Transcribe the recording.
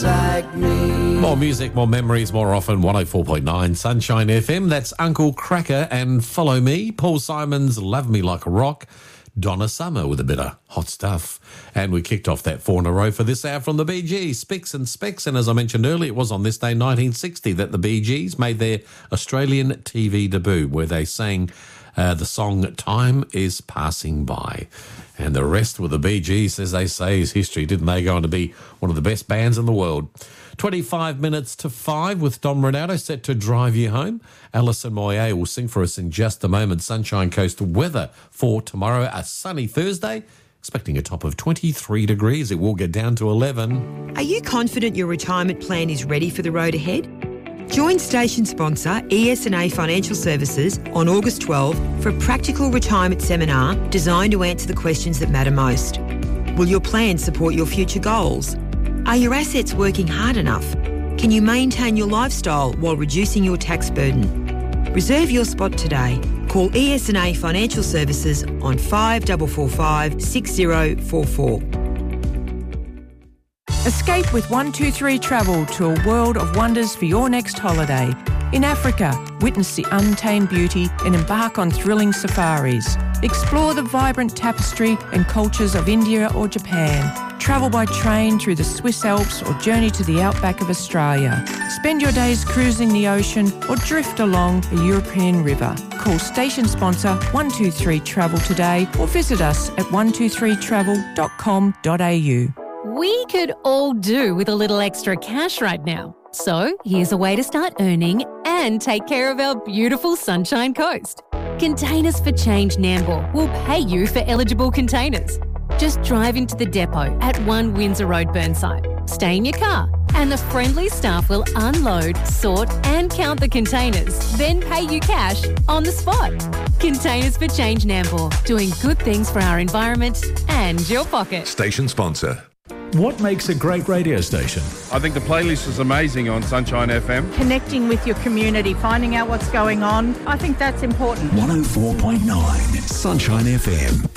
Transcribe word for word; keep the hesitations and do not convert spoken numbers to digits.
beside me. More music, more memories, more often. one oh four point nine Sunshine F M. That's Uncle Cracker and Follow Me. Paul Simon's Love Me Like a Rock. Donna Summer with a bit of hot stuff. And we kicked off that four in a row for this hour from the Bee Gees, Spicks and Specks. And as I mentioned earlier, it was on this day, nineteen sixty, that the Bee Gees made their Australian T V debut, where they sang uh, the song Time Is Passing By. And the rest with the Bee Gees, as they say, is history. Didn't they go on to be one of the best bands in the world? twenty-five minutes to five with Dom Ronaldo set to drive you home. Alison Moyet will sing for us in just a moment. Sunshine Coast weather for tomorrow, a sunny Thursday, expecting a top of twenty-three degrees. It will get down to eleven. Are you confident your retirement plan is ready for the road ahead? Join station sponsor E S and A Financial Services on August twelfth for a practical retirement seminar designed to answer the questions that matter most. Will your plan support your future goals? Are your assets working hard enough? Can you maintain your lifestyle while reducing your tax burden? Reserve your spot today. Call E S and A Financial Services on five four four five, six zero four four. Escape with one two three Travel to a world of wonders for your next holiday. In Africa, witness the untamed beauty and embark on thrilling safaris. Explore the vibrant tapestry and cultures of India or Japan. Travel by train through the Swiss Alps or journey to the outback of Australia. Spend your days cruising the ocean or drift along a European river. Call station sponsor one two three Travel today or visit us at one two three travel dot com dot a u. We could all do with a little extra cash right now. So here's a way to start earning and take care of our beautiful Sunshine Coast. Containers for Change Nambour will pay you for eligible containers. Just drive into the depot at one Windsor Road, Burnside. Stay in your car and the friendly staff will unload, sort and count the containers, then pay you cash on the spot. Containers for Change Nambour, doing good things for our environment and your pocket. Station sponsor. What makes a great radio station? I think the playlist is amazing on Sunshine F M. Connecting with your community, finding out what's going on. I think that's important. one oh four point nine Sunshine F M.